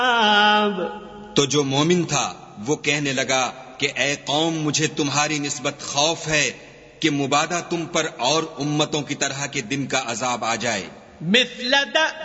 तो जो मोमिन था वो कहने लगा कि ए कौम, मुझे तुम्हारी निस्बत खौफ है कि मुबादा तुम पर और उम्मतों की तरह के दिन का अजाब आ जाए।